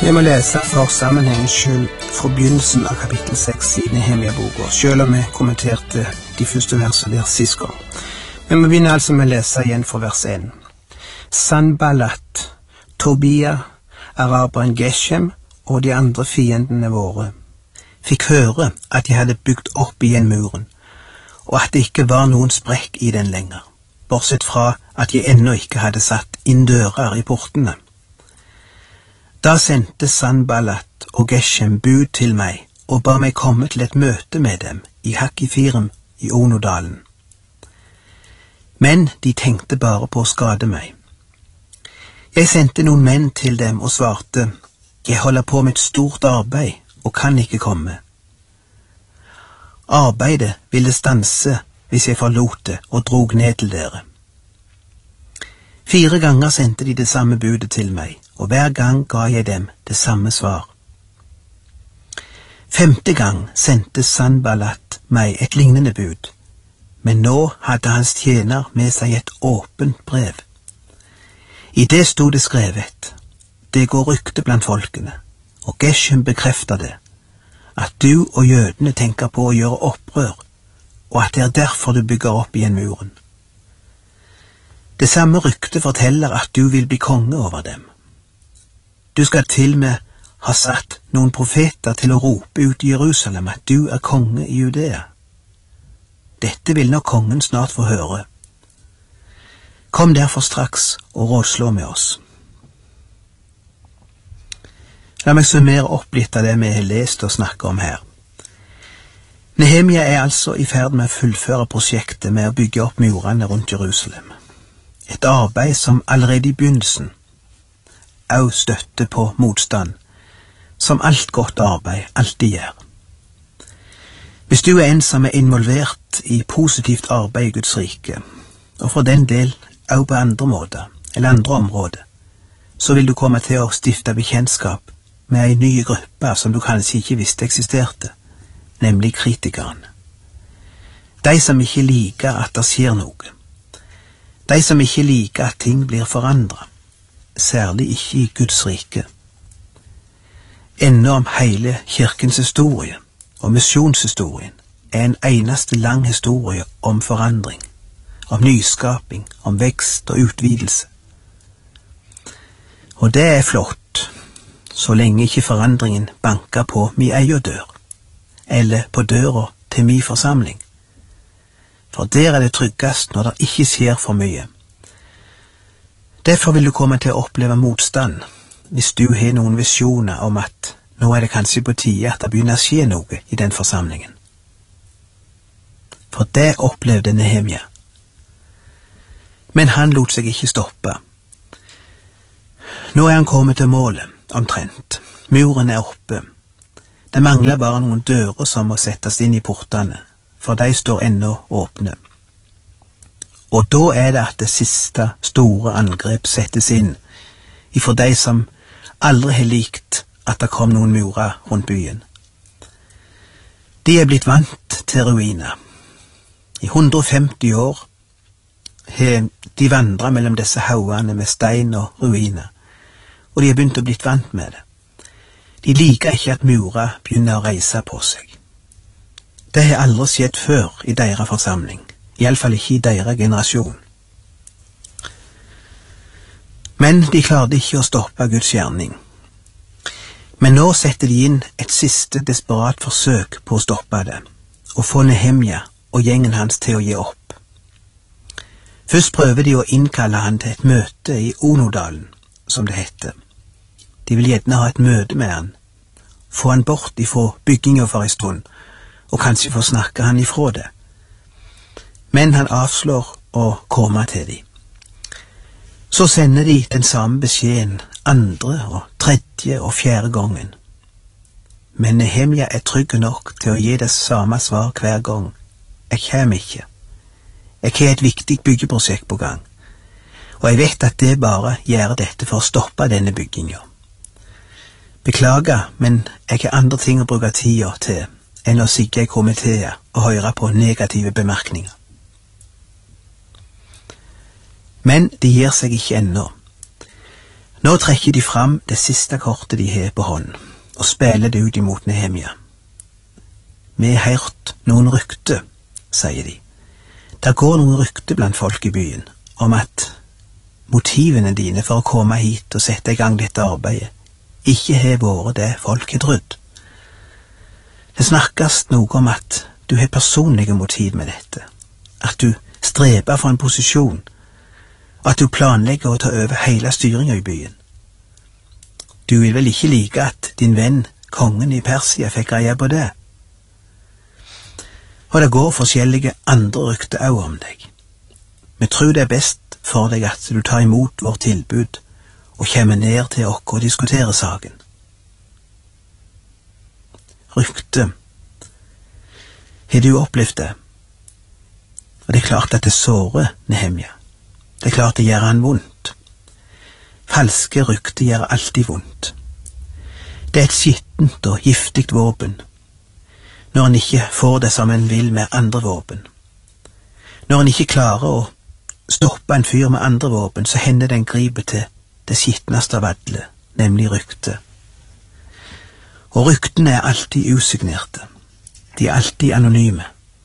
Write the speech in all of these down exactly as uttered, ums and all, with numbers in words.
Vi må lese for sammenhengens skyld fra begynnelsen av kapittel seks i Nehemia-boka, selv om vi kommenterte de første versene der sist gang. Vi må begynne altså med å lese igjen fra vers én. Sanballat, Tobia, araberen Geshem og de andre fiendene våre fikk høre at de hadde bygd opp igjen muren, og at det ikke var noen sprekk i den lenger, bortsett fra at de ennå ikke hadde satt inn dører i portene. Da sendte Sanballat og Geshem bud til meg og ba meg komme til et møte med dem i Hakkifirem i Onodalen. Men de tenkte bare på å skade meg. Jeg sendte noen menn til dem og svarte, jeg holder på med et stort arbeid og kan ikke komme. Arbeidet ville stanse hvis jeg forlot det og drog ned til dere. Fire ganger sendte de det samme budet til meg, og hver gang ga jeg dem det samme svar. Femte gang sendte Sanballat meg et lignende bud, men nå hadde hans tjener med seg et åpent brev. I det stod det skrevet, det går rykte blant folkene, og Geshem bekrefter det, at du og jødene tenker på å gjøre opprør, og at det er derfor du bygger opp igjen muren. Det samme rykte forteller at du vil bli konge over dem. Du skal til med ha satt noen profeter til å rope ut i Jerusalem at du er konge i Judea. Dette vil nok kongen snart få høre. Kom derfor straks og rådslå med oss. La meg summere opp litt av det vi har lest og snakket om her. Nehemia er altså i ferd med å fullføre prosjektet med å bygge opp murene rundt Jerusalem. Et arbeid som allerede i begynnelsen også støtte på motstand, som alt godt arbeid alltid gjør. Hvis du er en som er involvert i positivt arbeid i Guds rike, og for den del også på andre måter, eller andre områder, så vil du komme til å stifte bekjentskap med en ny gruppe som du kanskje ikke visste eksisterte, nemlig kritikerne. De som ikke liker at det skjer noe. De som ikke liker at ting blir forandret, særlig ikke i Guds rike. Enda om hele kirkens historie og misjonshistorien er en eneste lang historie om forandring, om nyskaping, om vekst og utvidelse. Og det er flott, så lenge ikke forandringen banker på min egen dør, eller på døra til min forsamling. For der er det tryggest når det ikke skjer for mye. Derfor vil du komme til å oppleve motstand hvis du har noen visjoner om at nå er det kanskje på tide at det begynner å skje noe i den forsamlingen. For det opplevde Nehemia. Men han lot seg ikke stoppe. Nå er han kommet til målet, omtrent. Muren er oppe. Det mangler bare noen dører som må settes inn i portene, for de står ennå åpne. Og da er det at det siste store angrep settes inn, ifra de som aldri har likt at det kom noen murer rundt byen. De er blitt vant til ruiner. I hundre og femti år har de vandret mellom disse haugene med stein og ruiner, og de har begynt å blitt vant med det. De liker ikke at murer begynner å reise på seg. Det har aldri skjedd før i deres forsamling, i alle fall ikke i deres generasjon. Men de klarte ikke å stoppe Guds gjerning. Men nå setter de inn et siste desperat forsøk på å stoppe det, og få Nehemia og gjengen hans til å gi opp. Først prøver de å innkalle han til et møte i Onodalen, som det heter. De vil gjerne ha et møte med han, få han bort ifra bygginga for en stund, og kanskje få snakke han ifra det. Men han avslår å komme til dem. Så sender de den samme beskjeden andre og tredje og fjerde gangen. Men Nehemia er trygg nok til å gi det samme svar hver gang. Jeg kommer ikke. Jeg har et viktig byggeprosjekt på gang, og jeg vet at det bare gjør dette for å stoppe denne bygginga. Beklager, men jeg har andre ting å bruke tida til enn å sitte i komiteer og høre på negative bemerkninger. Men de gir seg ikke ennå. Nå trekker de fram det siste kortet de har på hånden, og spiller det ut imot Nehemia. Vi har hørt noen rykte, sier de. Det går noen rykte blant folk i byen om at motivene dine for å komme hit og sette i gang dette arbeidet ikke har vært det folk har trodd. Det snakkes noe om at du har personlige motiv med dette, at du streber for en posisjon, og at du planlegger å ta over hele styringen i byen. Du vil vel ikke like at din venn, kongen i Persia, fikk greie på det? Og det går forskjellige andre rykter også om deg. Vi tror det er best for deg at du tar imot vårt tilbud og kommer ned til oss og diskuterer saken. Rykte. Har du opplevd det? Og det er klart at det sårer Nehemia. Det er klart det gjør han vondt. Falske rykter gjør alltid vondt. Det er et skittent og giftigt våpen, når en ikke får det som en vil med andre våpen. Når en ikke klarer å stoppe en fyr med andre våpen, så hender den griper til det skitneste av alle, nemlig rykte. Og ryktene er alltid usignerte. De er alltid anonyme.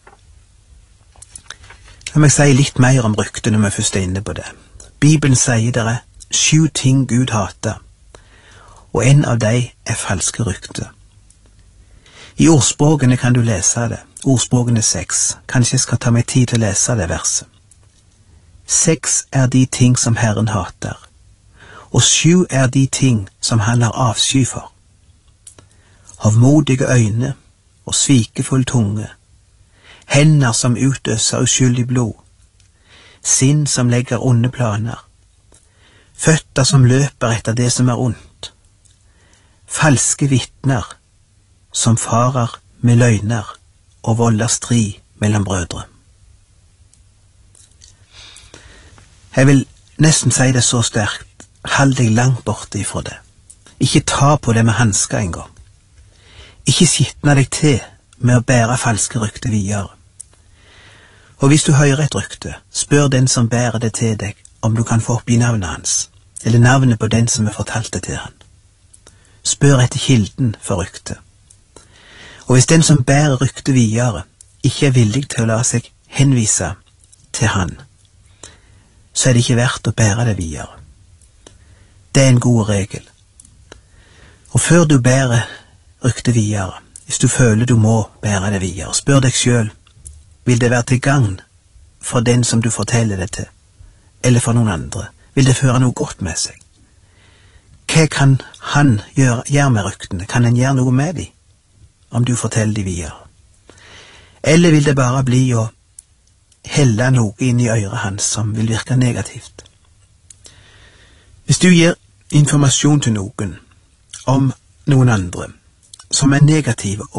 La meg si litt mer om rykte når vi først er inne på det. Bibelen sier det er sju ting Gud hater, og en av dem er falske rykter. I ordspråkene kan du lese det, ordspråkene seks. Kanskje jeg skal ta meg tid til å lese det verset. Seks er de ting som Herren hater, og sju er de ting som han har avsky for. Hovmodige øyne og svikefull tunge, hender som utøser uskyldig blod, sinn som legger onde planer, føtter som løper etter det som er ondt, falske vitner som farer med løgner og volder strid mellom brødre. Jeg vil nesten si det så sterkt, hold deg langt borte ifra det. Ikke ta på det med hansker en gang. Ikke skitne deg til med å bære falske rykter videre. Og hvis du hører et rykte, spør den som bærer det til deg om du kan få opp i navnet hans, eller navnet på den som har fortalt det til han. Spør etter kilden for ryktet. Og hvis den som bærer ryktet videre ikke er villig til å la seg henvise til han, så er det ikke verdt å bære det videre. Det er en god regel. Og før du bærer ryktet videre, hvis du føler du må bære det videre, spør deg selv, vil det være til gagn for den som du forteller det til, eller for noen andre? Vil det føre noe godt med seg? Hva kan han gjøre, gjøre med ryktene? Kan han gjøre noe med dem, om du forteller dem videre? Eller vil det bare bli å helle noe inn i øret hans som vil virke negativt? Hvis du gir informasjon til noen om noen andre som er negative